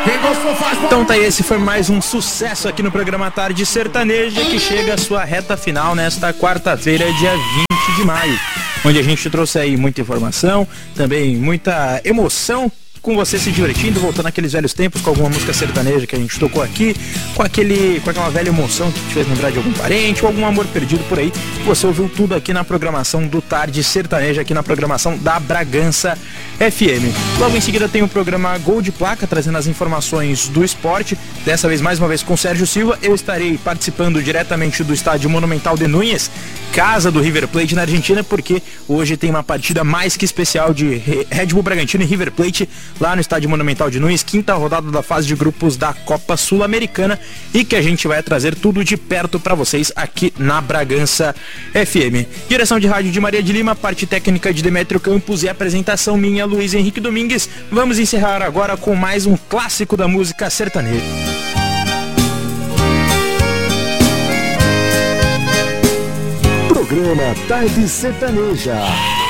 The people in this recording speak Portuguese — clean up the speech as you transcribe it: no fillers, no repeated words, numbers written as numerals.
Então tá aí, esse foi mais um sucesso aqui no programa Tarde Sertaneja, que chega à sua reta final nesta quarta-feira, dia 20 de maio, onde a gente trouxe aí muita informação, também muita emoção, com você se divertindo, voltando àqueles velhos tempos, com alguma música sertaneja que a gente tocou aqui, com aquela velha emoção que te fez lembrar de algum parente, ou algum amor perdido por aí. Você ouviu tudo aqui na programação do Tarde Sertaneja, aqui na programação da Bragança FM. Logo em seguida tem o programa Gol de Placa, trazendo as informações do esporte, dessa vez mais uma vez com o Sérgio Silva. Eu estarei participando diretamente do estádio Monumental de Núñez, casa do River Plate na Argentina, porque hoje tem uma partida mais que especial de Red Bull Bragantino e River Plate lá no estádio Monumental de Núñez, quinta rodada da fase de grupos da Copa Sul-Americana, e que a gente vai trazer tudo de perto para vocês aqui na Bragança FM. Direção de rádio de Maria de Lima, parte técnica de Demétrio Campos e apresentação minha, Luiz Henrique Domingues. Vamos encerrar agora com mais um clássico da música sertaneja. Programa Tarde Sertaneja.